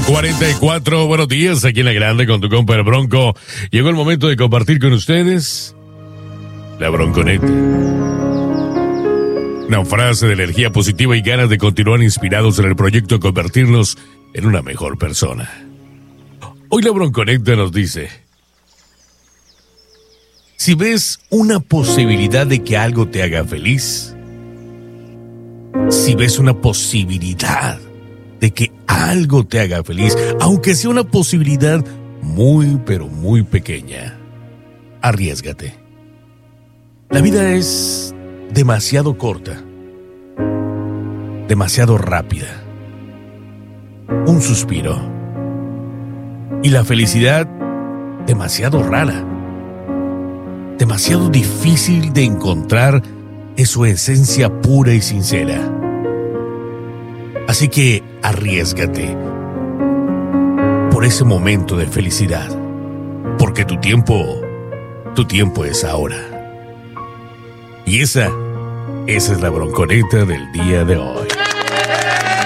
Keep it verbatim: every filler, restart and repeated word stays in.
cuarenta y cuatro, buenos días, aquí en La Grande con tu compa el Bronco. Llegó el momento de compartir con ustedes la Bronconeta. Una frase de energía positiva y ganas de continuar inspirados en el proyecto de convertirnos en una mejor persona. Hoy la Bronconeta nos dice: si ves una posibilidad de que algo te haga feliz, si ves una posibilidad de que algo te haga feliz, aunque sea una posibilidad muy, pero muy pequeña, arriésgate. La vida es demasiado corta, demasiado rápida. Un suspiro. Y la felicidad demasiado rara, demasiado difícil de encontrar en su esencia pura y sincera. Así que arriésgate por ese momento de felicidad, porque tu tiempo, tu tiempo es ahora. Y esa, esa es la Bronconeta del día de hoy.